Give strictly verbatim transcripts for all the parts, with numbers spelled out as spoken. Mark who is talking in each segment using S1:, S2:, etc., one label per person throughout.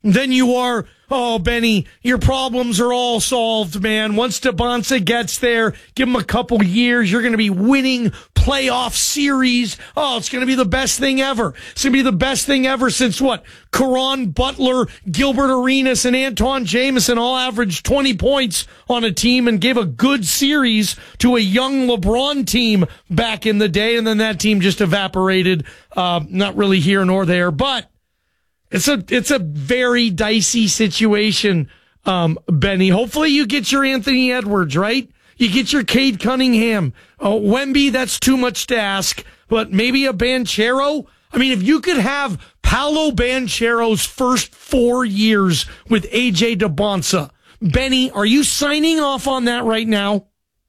S1: than you are, oh, Benny, your problems are all solved, man. Once Debonsa gets there, give him a couple years, you're going to be winning playoff series. Oh, it's going to be the best thing ever. It's going to be the best thing ever since what? Caron Butler, Gilbert Arenas, and Anton Jameson all averaged twenty points on a team and gave a good series to a young LeBron team back in the day, and then that team just evaporated. Uh, not really here nor there, but It's a it's a very dicey situation, um, Benny. Hopefully you get your Anthony Edwards, right? You get your Cade Cunningham. Oh, Wemby, that's too much to ask, but maybe a Banchero? I mean, if you could have Paolo Banchero's first four years with A J Debonsa, Benny, are you signing off on that right now?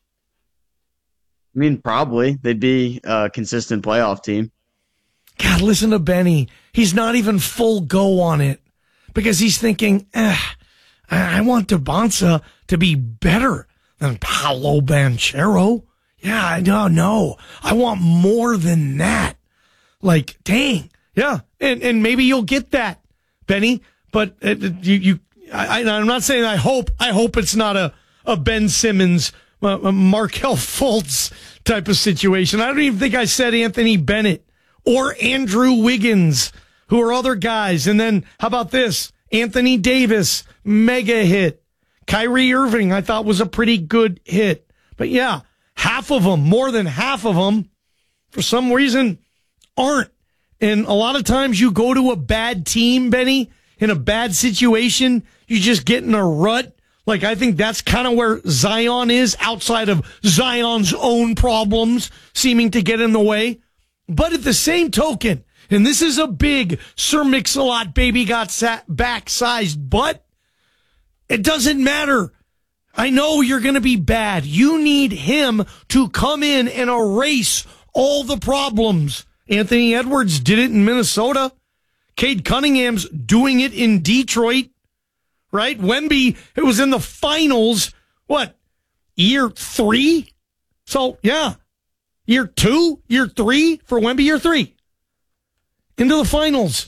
S2: I mean, probably. They'd be a consistent playoff team.
S1: God, listen to Benny. He's not even full go on it because he's thinking, eh, I want Debonsa to be better than Paolo Banchero. Yeah, I don't know. I want more than that. Like, dang. Yeah. And, and maybe you'll get that, Benny. But uh, you, you, I, I'm not saying I hope, I hope it's not a, a Ben Simmons, uh, a Markelle Fultz type of situation. I don't even think I said Anthony Bennett or Andrew Wiggins, who are other guys. And then how about this? Anthony Davis, mega hit. Kyrie Irving, I thought was a pretty good hit. But yeah, half of them, more than half of them, for some reason, aren't. And a lot of times you go to a bad team, Benny, in a bad situation, you just get in a rut. Like, I think that's kind of where Zion is, outside of Zion's own problems seeming to get in the way. But at the same token, and this is a big Sir Mix-a-Lot baby got sat back sized butt, it doesn't matter. I know you're going to be bad. You need him to come in and erase all the problems. Anthony Edwards did it in Minnesota. Cade Cunningham's doing it in Detroit, right? Wemby, it was in the finals, what, year three? So, yeah. Year two, year three for Wemby, year three. Into the finals.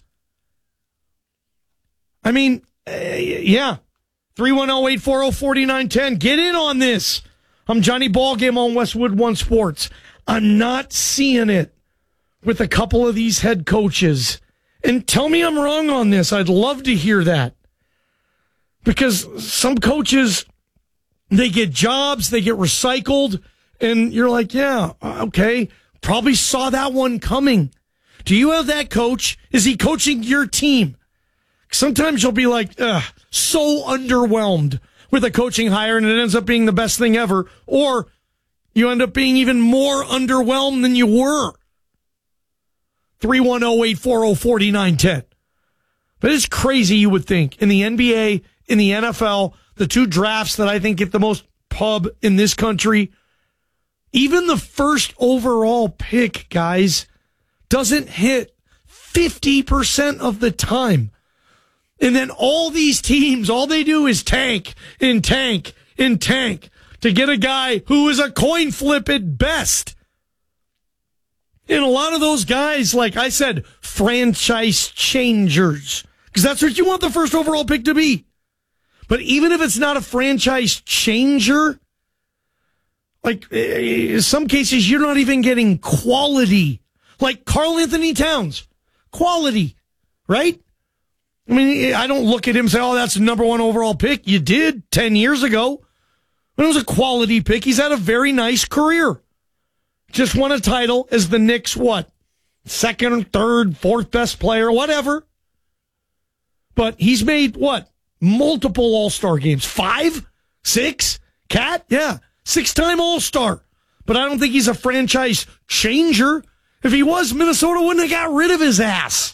S1: I mean, uh, yeah. three one zero, eight four zero, four nine one zero. Get in on this. I'm Johnny Ballgame on Westwood One Sports. I'm not seeing it with a couple of these head coaches. And tell me I'm wrong on this. I'd love to hear that. Because some coaches, they get jobs, they get recycled, and you're like, yeah, okay, probably saw that one coming. Do you have that coach? Is he coaching your team? Sometimes you'll be like, ugh, so underwhelmed with a coaching hire, and it ends up being the best thing ever. Or you end up being even more underwhelmed than you were. three one zero, eight four zero, four nine one zero. But it's crazy, you would think, in the N B A, in the N F L, the two drafts that I think get the most pub in this country, even the first overall pick, guys, doesn't hit fifty percent of the time. And then all these teams, all they do is tank and tank and tank to get a guy who is a coin flip at best. And a lot of those guys, like I said, franchise changers, because that's what you want the first overall pick to be. But even if it's not a franchise changer, like in some cases, you're not even getting quality. Like Karl Anthony Towns, quality, right? I mean, I don't look at him and say, oh, that's the number one overall pick. You did ten years ago. It was a quality pick. He's had a very nice career. Just won a title as the Knicks, what? Second, third, fourth best player, whatever. But he's made, what? Multiple All-Star games. Five? Six? Cat? Yeah. Six-time All-Star. But I don't think he's a franchise changer. If he was, Minnesota wouldn't have got rid of his ass.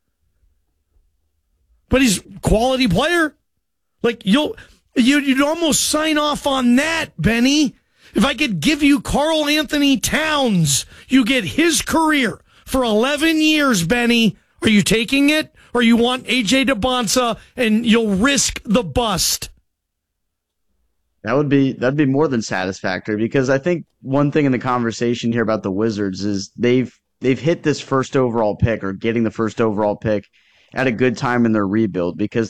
S1: But he's a quality player. Like, you'll, you, you'd almost sign off on that, Benny. If I could give you Karl Anthony Towns, you get his career for eleven years, Benny. Are you taking it? Or you want A J Debonsa and you'll risk the bust?
S2: That would be, that'd be more than satisfactory, because I think one thing in the conversation here about the Wizards is they've, they've hit this first overall pick, or getting the first overall pick, at a good time in their rebuild, because